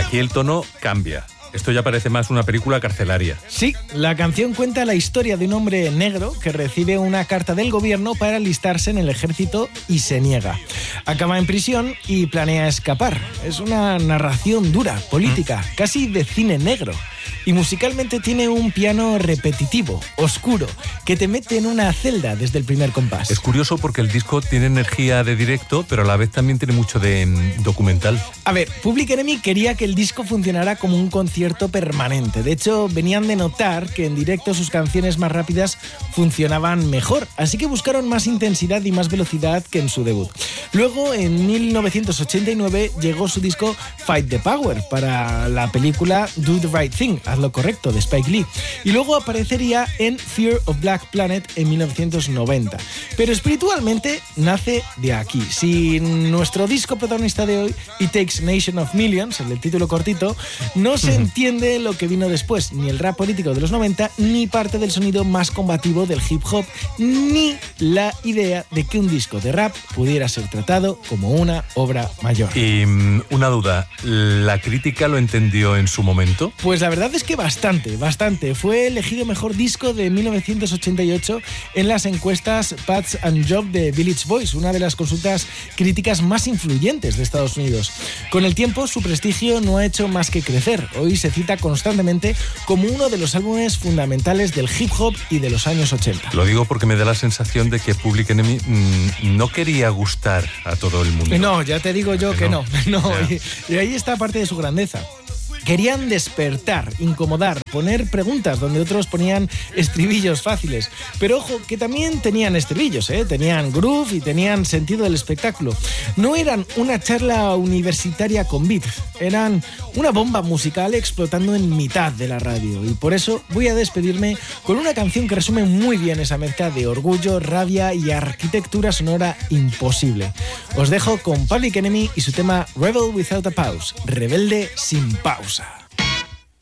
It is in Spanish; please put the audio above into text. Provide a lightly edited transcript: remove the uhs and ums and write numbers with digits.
aquí el tono cambia. Esto ya parece más una película carcelaria. Sí, la canción cuenta la historia de un hombre negro que recibe una carta del gobierno para alistarse en el ejército y se niega. Acaba en prisión y planea escapar. Es una narración dura, política, casi de cine negro. Y musicalmente tiene un piano repetitivo, oscuro, que te mete en una celda desde el primer compás. Es curioso porque el disco tiene energía de directo, pero a la vez también tiene mucho de documental. A ver, Public Enemy quería que el disco funcionara como un concierto permanente. De hecho, venían de notar que en directo sus canciones más rápidas funcionaban mejor, así que buscaron más intensidad y más velocidad que en su debut. Luego, en 1989, llegó su disco Fight the Power para la película Do the Right Thing, Haz lo correcto, de Spike Lee. Y luego aparecería en Fear of Black Planet en 1990. Pero espiritualmente nace de aquí. Si nuestro disco protagonista de hoy, It Takes a Nation of Millions, el del título cortito, no se entiende lo que vino después, ni el rap político de los 90, ni parte del sonido más combativo del hip hop, ni la idea de que un disco de rap pudiera ser tratado como una obra mayor. Y una duda, ¿la crítica lo entendió en su momento? Pues la verdad es que bastante. Fue elegido mejor disco de 1988 en las encuestas Pats and Job de Village Voice, una de las consultas críticas más influyentes de Estados Unidos. Con el tiempo, su prestigio no ha hecho más que crecer. Hoy se cita constantemente como uno de los álbumes fundamentales del hip hop y de los años 80. Lo digo porque me da la sensación de que Public Enemy no quería gustar a todo el mundo. No, ya te digo yo que no. Y ahí está parte de su grandeza. Querían despertar, incomodar, poner preguntas donde otros ponían estribillos fáciles. Pero ojo, que también tenían estribillos, tenían groove y tenían sentido del espectáculo. No eran una charla universitaria con beat, eran una bomba musical explotando en mitad de la radio. Y por eso voy a despedirme con una canción que resume muy bien esa mezcla de orgullo, rabia y arquitectura sonora imposible. Os dejo con Public Enemy y su tema Rebel Without a Pause, rebelde sin pausa.